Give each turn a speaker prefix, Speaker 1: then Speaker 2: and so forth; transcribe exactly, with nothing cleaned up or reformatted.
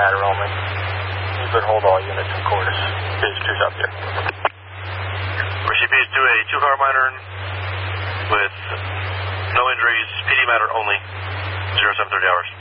Speaker 1: matter only. You could hold all units in Cordis. Phase two's up here.
Speaker 2: Receive phase two, a two-car miner with no injuries, P D matter only, zero seven thirty hours.